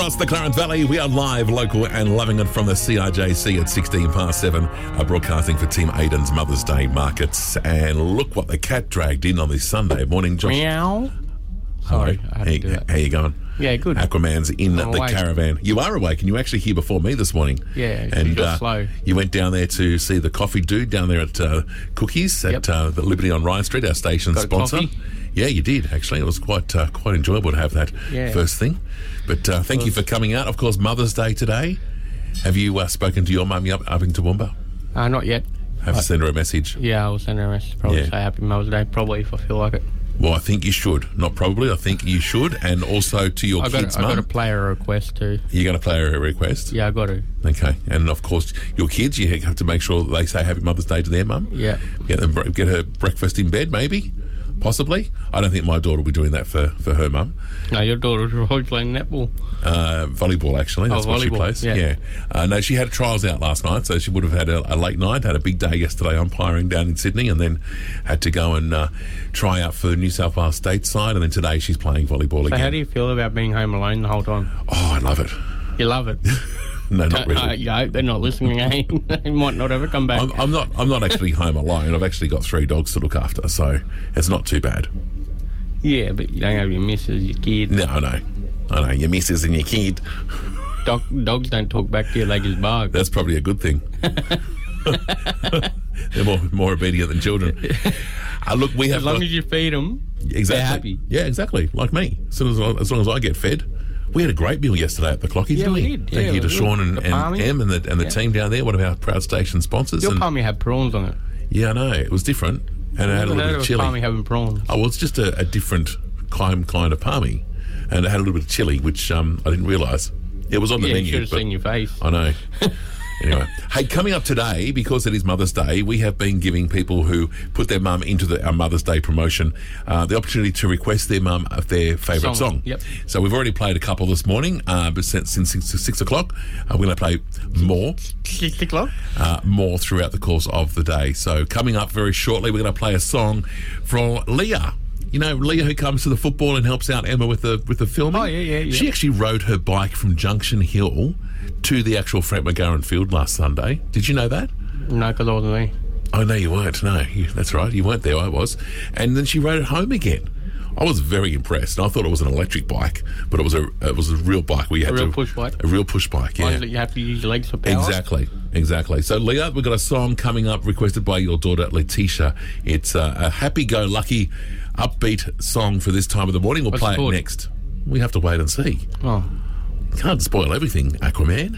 Across the Clarence Valley, we are live, local and loving it from the CRJC at 7:16, broadcasting for Team Aidan's Mother's Day markets. And look what the cat dragged in on this Sunday morning, Josh. Meow. Sorry, I had to do that. How you going? Yeah, good. Aquaman's in the awake. caravan. You are awake, and you were actually here before me this morning. Yeah, and you're slow. You went down there to see the coffee dude down there at Cookies at the Liberty on Ryan Street, our station Got sponsor. coffee? Yeah, you did, actually. It was quite enjoyable to have that first thing. But thank you for coming out. Of course, Mother's Day today. Have you spoken to your mum up in Toowoomba? Not yet. Have to send her a message? Yeah, I'll send her a message. Probably say Happy Mother's Day, probably, if I feel like it. Well, I think you should. Not probably. I think you should. And also to your kids' mum. I've got to play her a request too. You're going to play her a request? Yeah, I got to. Okay. And, of course, your kids, you have to make sure that they say Happy Mother's Day to their mum. Yeah. Get her breakfast in bed, maybe? Possibly. I don't think my daughter will be doing that for her mum. No, your daughter's probably playing netball. Volleyball, actually. That's what she plays. Yeah. No, she had trials out last night, so she would have had a late night, had a big day yesterday umpiring down in Sydney, and then had to go and try out for New South Wales stateside, and then today she's playing volleyball again. So how do you feel about being home alone the whole time? Oh, I love it. You love it? No, not really. I hope they're not listening. They might not ever come back. I'm not actually home alone. I've actually got 3 dogs to look after, so it's not too bad. Yeah, but you don't have your missus, your kid. No, I know. Your missus and your kid. Dogs don't talk back to you, they just bark. That's probably a good thing. They're more obedient than children. Look, we have as long as you feed them, exactly. They're happy. Yeah, exactly. Like me. As long as I get fed. We had a great meal yesterday at the Clockies, didn't we? Did. Thank you to Sean and Em and the team down there, one of our proud station sponsors. Your palmy had prawns on it. Yeah, I know. It was different. And it had a little bit of chili. Palmy having prawns. Oh, well, it's just a different kind of palmy. And it had a little bit of chili, which I didn't realise. It was on the menu. You should have seen your face. I know. Anyway, hey, coming up today, because it is Mother's Day, we have been giving people who put their mum into our Mother's Day promotion the opportunity to request their mum their favourite song. Yep. So we've already played a couple this morning, but since 6 o'clock, we're going to play more. 6 o'clock? More throughout the course of the day. So coming up very shortly, we're going to play a song from Leah. You know, Leah, who comes to the football and helps out Emma with the filming. Oh, yeah. She actually rode her bike from Junction Hill to the actual Frank McGarren field last Sunday. Did you know that? No, because I wasn't there. Oh, no, you weren't. No, that's right. You weren't there. I was. And then she rode it home again. I was very impressed. I thought it was an electric bike, but it was a real bike. A real push bike, yeah. You have to use your legs for power? Exactly. So, Leah, we've got a song coming up requested by your daughter, Letitia. It's a happy-go-lucky, upbeat song for this time of the morning. We'll play it next. We have to wait and see. Oh. Can't spoil everything, Aquaman.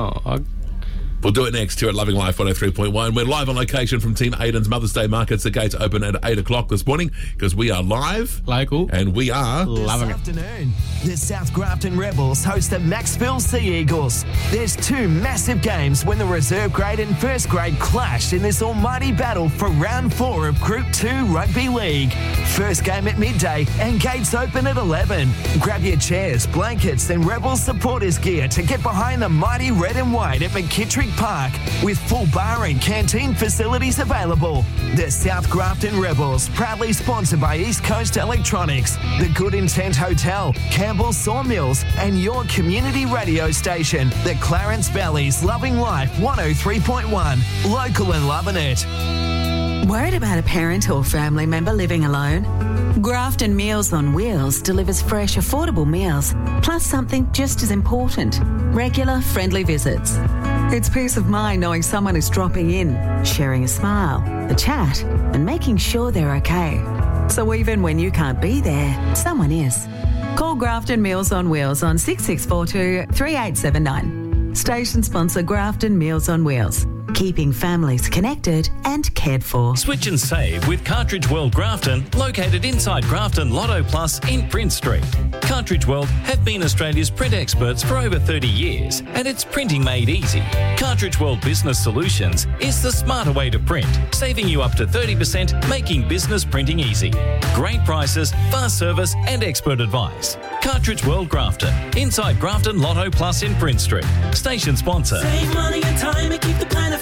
We'll do it next here at Loving Life 103.1. We're live on location from Team Aidan's Mother's Day markets. The gates open at 8 o'clock this morning because we are live. Local. And we are loving it. This afternoon, the South Grafton Rebels host the Maxville Sea Eagles. There's 2 massive games when the reserve grade and first grade clash in this almighty battle for round 4 of Group 2 Rugby League. First game at midday and gates open at 11. Grab your chairs, blankets and Rebels supporters gear to get behind the mighty red and white at McKittrick Park with full bar and canteen facilities available. The South Grafton Rebels, proudly sponsored by East Coast Electronics, the Good Intent Hotel, Campbell's Sawmills, and your community radio station, the Clarence Valley's Loving Life 103.1. Local and loving it. Worried about a parent or family member living alone? Grafton Meals on Wheels delivers fresh, affordable meals, plus something just as important, regular, friendly visits. It's peace of mind knowing someone is dropping in, sharing a smile, a chat, and making sure they're okay. So even when you can't be there, someone is. Call Grafton Meals on Wheels on 6642 3879. Station sponsor Grafton Meals on Wheels. Keeping families connected and cared for. Switch and save with Cartridge World Grafton, located inside Grafton Lotto Plus in Prince Street. Cartridge World have been Australia's print experts for over 30 years, and it's printing made easy. Cartridge World Business Solutions is the smarter way to print, saving you up to 30%, making business printing easy. Great prices, fast service, and expert advice. Cartridge World Grafton, inside Grafton Lotto Plus in Prince Street. Station sponsor. Save money and time and keep the planet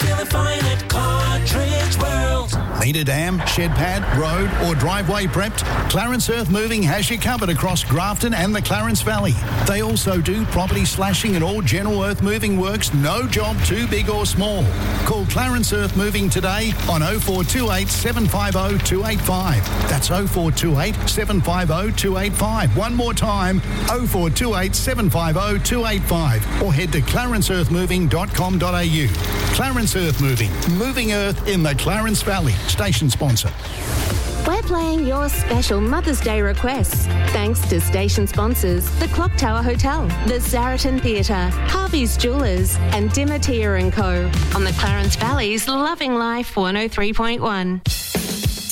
feeling fine at Cartridge World. Need a dam, shed pad, road or driveway prepped? Clarence Earth Moving has you covered across Grafton and the Clarence Valley. They also do property slashing and all general earth moving works, no job too big or small. Call Clarence Earth Moving today on 0428 750 285. That's 0428 750 285. One more time, 0428 750 285. Or head to clarenceearthmoving.com.au. Clarence Earth Moving, moving earth in the Clarence Valley. Station sponsor. We're playing your special Mother's Day requests. Thanks to station sponsors, the Clock Tower Hotel, the Zaraton Theatre, Harvey's Jewellers and Dimatier & Co. on the Clarence Valley's Loving Life 103.1.